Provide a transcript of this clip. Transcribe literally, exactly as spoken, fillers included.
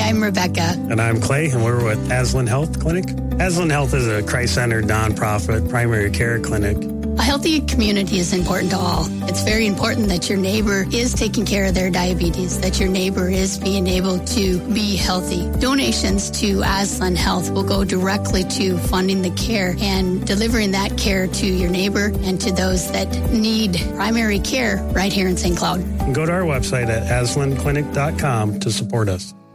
I'm Rebecca. And I'm Clay, and we're with Aslan Health Clinic. Aslan Health is a Christ-centered, nonprofit primary care clinic. A healthy community is important to all. It's very important that your neighbor is taking care of their diabetes, that your neighbor is being able to be healthy. Donations to Aslan Health will go directly to funding the care and delivering that care to your neighbor and to those that need primary care right here in Saint Cloud. Go to our website at aslan clinic dot com to support us.